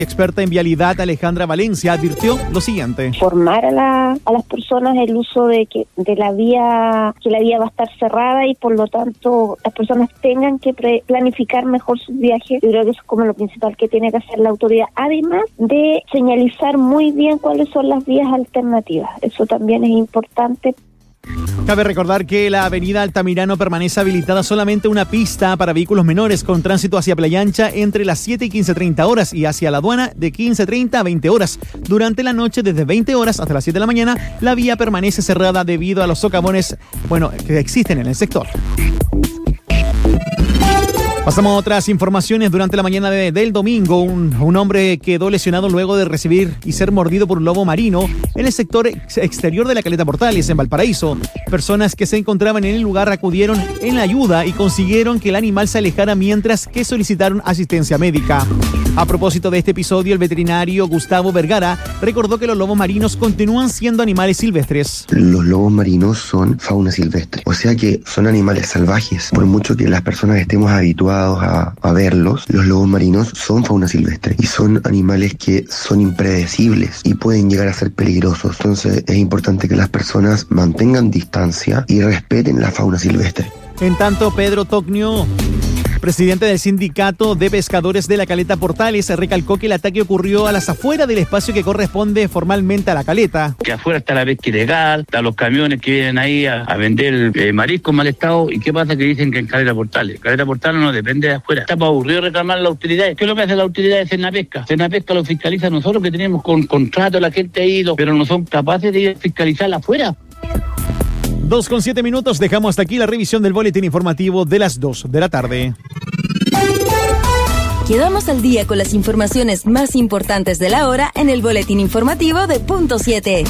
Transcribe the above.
Experta en vialidad Alejandra Valencia advirtió lo siguiente: formar a las personas el uso de la vía, que la vía va a estar cerrada y por lo tanto las personas tengan que planificar mejor sus viajes. Yo creo que eso es como lo principal que tiene que hacer la autoridad, además de señalizar muy bien cuáles son las vías alternativas. Eso también es importante. Cabe recordar que la avenida Altamirano permanece habilitada solamente una pista para vehículos menores con tránsito hacia Playa Ancha entre las 7 y 15:30 horas y hacia la aduana de 15:30 a 20 horas. Durante la noche, desde 20 horas hasta las 7 de la mañana, la vía permanece cerrada debido a los socavones, que existen en el sector. Pasamos a otras informaciones. Durante la mañana del domingo, un hombre quedó lesionado luego de recibir y ser mordido por un lobo marino en el sector exterior de la Caleta Portales, en Valparaíso. Personas que se encontraban en el lugar acudieron en ayuda y consiguieron que el animal se alejara mientras que solicitaron asistencia médica. A propósito de este episodio, el veterinario Gustavo Vergara recordó que los lobos marinos continúan siendo animales silvestres. Los lobos marinos son fauna silvestre, o sea que son animales salvajes. Por mucho que las personas estemos habituadas a verlos, los lobos marinos son fauna silvestre y son animales que son impredecibles y pueden llegar a ser peligrosos. Entonces es importante que las personas mantengan distancia y respeten la fauna silvestre. En tanto, Pedro Tocnio, presidente del Sindicato de Pescadores de la Caleta Portales, recalcó que el ataque ocurrió a las afueras del espacio que corresponde formalmente a la caleta. Que afuera está la pesca ilegal, están los camiones que vienen ahí a vender marisco en mal estado. ¿Y qué pasa? Que dicen que en Caleta Portales. Caleta Portales no depende de afuera. Está para aburrido reclamar la autoridad. ¿Qué es lo que hace la autoridad de Senapesca? Senapesca lo fiscaliza a nosotros, que tenemos con contrato la gente ahí, pero no son capaces de ir a fiscalizar afuera. 2:07, dejamos hasta aquí la revisión del boletín informativo de las 2 de la tarde. Quedamos al día con las informaciones más importantes de la hora en el boletín informativo de Punto 7.